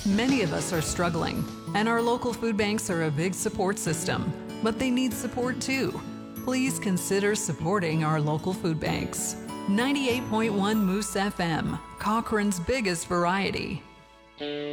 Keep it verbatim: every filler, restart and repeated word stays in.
Many of us are struggling, and our local food banks are a big support system, but they need support too. Please consider supporting our local food banks. ninety-eight point one Moose F M, Cochrane's biggest variety.